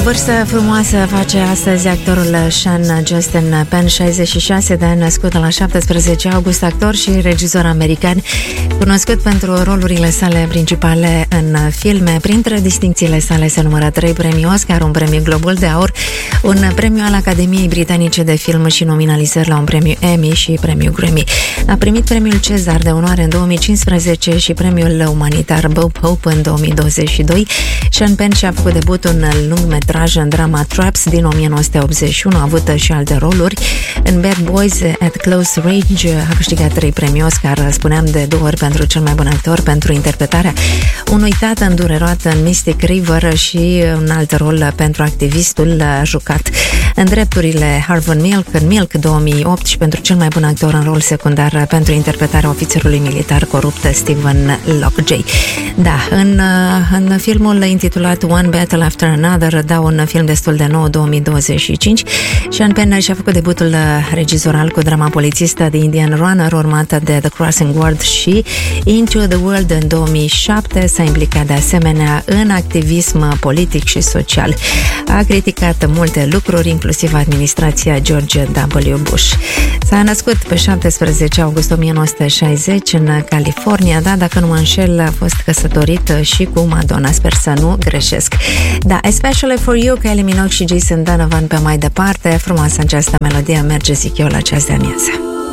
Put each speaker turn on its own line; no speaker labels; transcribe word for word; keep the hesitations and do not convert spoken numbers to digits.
vârstă frumoasă face astăzi actorul Sean Justin Penn, șaizeci și șase de ani, născut la șaptesprezece august, actor și regizor american, cunoscut pentru rolurile sale principale în filme. Printre distincțiile sale se numără trei premii Oscar, un premiu Globul de Aur, un premiu al Academiei Britanice de Film și nominalizări la un premiu Emmy și premiu Grammy. A primit premiul Cezar de onoare în două mii cincisprezece și premiul umanitar Bob Hope în două mii douăzeci și doi. Sean Penn și-a făcut debutul în lungmetraj în drama Traps din o mie nouă sute optzeci și unu, a avut și alte roluri. În Bad Boys at Close Range a câștigat trei premii Oscar, spuneam, de două ori pentru cel mai bun actor pentru interpretarea unui tată îndurerat în Mystic River și un alt rol pentru activistul jucat în drepturile Harvey Milk în Milk două mii opt și pentru cel mai bun actor în rol secundar pentru interpretarea ofițerului militar corupt Stephen Lockjay. Da, în, în filmul intitulat One Battle After Another, da, un film destul de nou, două mii douăzeci și cinci, Sean Penn și-a făcut debutul regizoral cu drama polițistă The Indian Runner, urmată de The Crossing Guard și Into the World în două mii șapte. S-a implicat de asemenea în activism politic și social. A criticat multe lucruri, inclusiv administrația George W. Bush. S-a născut pe șaptesprezece august o mie nouă sute șaizeci în California, da, dacă nu mă înșel, a fost căsătorit și cu Madonna, sper să nu greșesc. Da, Especially for You, Kylie Minogue și Jason Donovan pe mai departe. Frumoasă această melodie merge, zic eu, la ceas de amiază.